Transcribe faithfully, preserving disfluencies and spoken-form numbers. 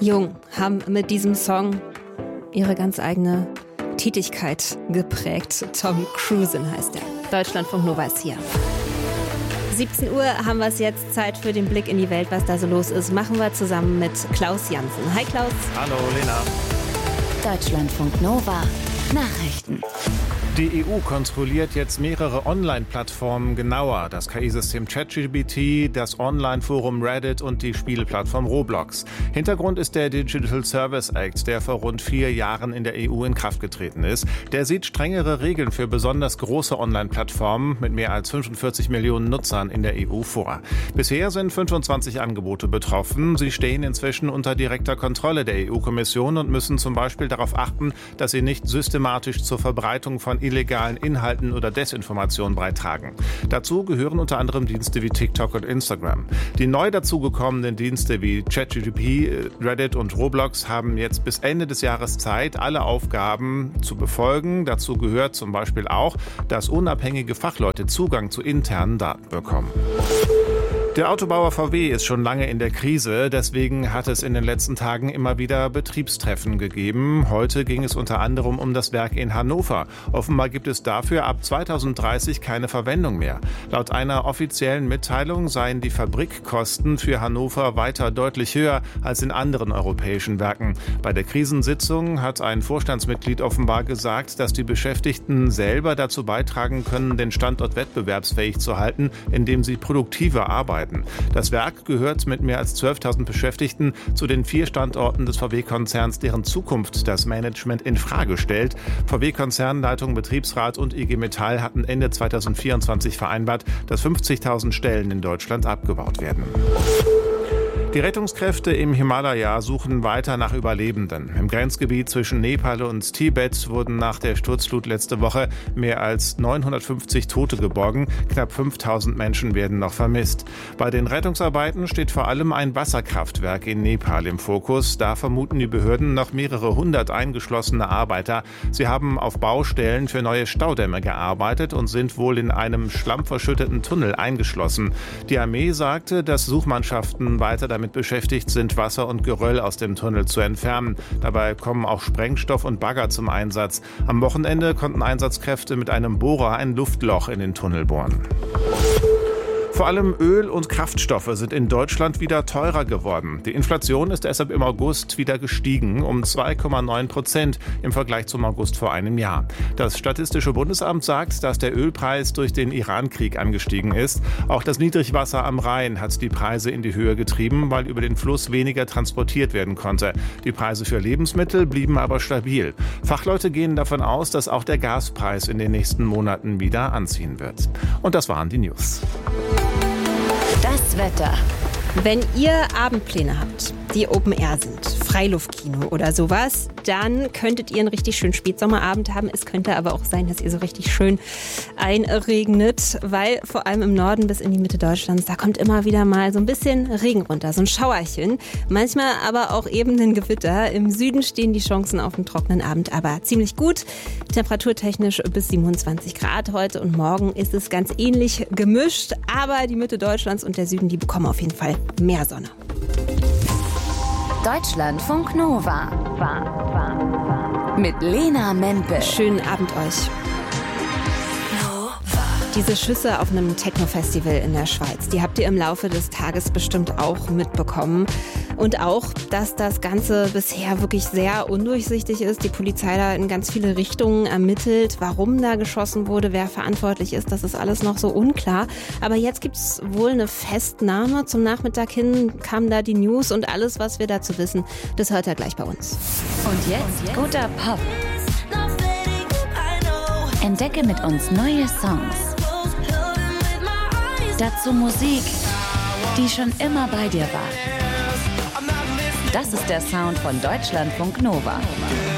Jung haben mit diesem Song ihre ganz eigene Tätigkeit geprägt. Tom Cruisen heißt er. Deutschlandfunk Nova ist hier. siebzehn Uhr haben wir es jetzt. Zeit für den Blick in die Welt, was da so los ist. Machen wir zusammen mit Klaus Jansen. Hi Klaus. Hallo Lena. Deutschlandfunk Nova Nachrichten. Die E U kontrolliert jetzt mehrere Online-Plattformen genauer. Das K I-System ChatGPT, das Online-Forum Reddit und die Spieleplattform Roblox. Hintergrund ist der Digital Service Act, der vor rund vier Jahren in der E U in Kraft getreten ist. Der sieht strengere Regeln für besonders große Online-Plattformen mit mehr als fünfundvierzig Millionen Nutzern in der E U vor. Bisher sind fünfundzwanzig Angebote betroffen. Sie stehen inzwischen unter direkter Kontrolle der E U-Kommission und müssen zum Beispiel darauf achten, dass sie nicht systematisch zur Verbreitung von illegalen Inhalten oder Desinformation beitragen. Dazu gehören unter anderem Dienste wie TikTok und Instagram. Die neu dazugekommenen Dienste wie ChatGPT, Reddit und Roblox haben jetzt bis Ende des Jahres Zeit, alle Aufgaben zu befolgen. Dazu gehört zum Beispiel auch, dass unabhängige Fachleute Zugang zu internen Daten bekommen. Der Autobauer V W ist schon lange in der Krise, deswegen hat es in den letzten Tagen immer wieder Betriebstreffen gegeben. Heute ging es unter anderem um das Werk in Hannover. Offenbar gibt es dafür ab zweitausenddreißig keine Verwendung mehr. Laut einer offiziellen Mitteilung seien die Fabrikkosten für Hannover weiter deutlich höher als in anderen europäischen Werken. Bei der Krisensitzung hat ein Vorstandsmitglied offenbar gesagt, dass die Beschäftigten selber dazu beitragen können, den Standort wettbewerbsfähig zu halten, indem sie produktiver arbeiten. Das Werk gehört mit mehr als zwölftausend Beschäftigten zu den vier Standorten des V W-Konzerns, deren Zukunft das Management in Frage stellt. V W-Konzernleitung, Betriebsrat und I G Metall hatten Ende zweitausendvierundzwanzig vereinbart, dass fünfzigtausend Stellen in Deutschland abgebaut werden. Die Rettungskräfte im Himalaya suchen weiter nach Überlebenden. Im Grenzgebiet zwischen Nepal und Tibet wurden nach der Sturzflut letzte Woche mehr als neunhundertfünfzig Tote geborgen. Knapp fünftausend Menschen werden noch vermisst. Bei den Rettungsarbeiten steht vor allem ein Wasserkraftwerk in Nepal im Fokus. Da vermuten die Behörden noch mehrere hundert eingeschlossene Arbeiter. Sie haben auf Baustellen für neue Staudämme gearbeitet und sind wohl in einem schlammverschütteten Tunnel eingeschlossen. Die Armee sagte, dass Suchmannschaften weiter damit beschäftigt sind, Wasser und Geröll aus dem Tunnel zu entfernen. Dabei kommen auch Sprengstoff und Bagger zum Einsatz. Am Wochenende konnten Einsatzkräfte mit einem Bohrer ein Luftloch in den Tunnel bohren. Vor allem Öl und Kraftstoffe sind in Deutschland wieder teurer geworden. Die Inflation ist deshalb im August wieder gestiegen, um zwei Komma neun Prozent im Vergleich zum August vor einem Jahr. Das Statistische Bundesamt sagt, dass der Ölpreis durch den Iran-Krieg angestiegen ist. Auch das Niedrigwasser am Rhein hat die Preise in die Höhe getrieben, weil über den Fluss weniger transportiert werden konnte. Die Preise für Lebensmittel blieben aber stabil. Fachleute gehen davon aus, dass auch der Gaspreis in den nächsten Monaten wieder anziehen wird. Und das waren die News. Das Wetter. Wenn ihr Abendpläne habt, die Open Air sind, Freiluftkino oder sowas, dann könntet ihr einen richtig schönen Spätsommerabend haben. Es könnte aber auch sein, dass ihr so richtig schön einregnet, weil vor allem im Norden bis in die Mitte Deutschlands, da kommt immer wieder mal so ein bisschen Regen runter, so ein Schauerchen. Manchmal aber auch eben ein Gewitter. Im Süden stehen die Chancen auf einen trockenen Abend aber ziemlich gut. Temperaturtechnisch bis siebenundzwanzig Grad heute und morgen ist es ganz ähnlich gemischt. Aber die Mitte Deutschlands und der Süden, die bekommen auf jeden Fall mehr Sonne. Deutschlandfunk Nova. Mit Lena Mempel. Schönen Abend euch. Diese Schüsse auf einem Techno-Festival in der Schweiz, die habt ihr im Laufe des Tages bestimmt auch mitbekommen. Und auch, dass das Ganze bisher wirklich sehr undurchsichtig ist. Die Polizei da in ganz viele Richtungen ermittelt. Warum da geschossen wurde, wer verantwortlich ist, das ist alles noch so unklar. Aber jetzt gibt es wohl eine Festnahme. Zum Nachmittag hin kamen da die News und alles, was wir dazu wissen, das hört ihr gleich bei uns. Und jetzt guter Pop. Entdecke mit uns neue Songs. Dazu Musik, die schon immer bei dir war. Das ist der Sound von Deutschlandfunk Nova.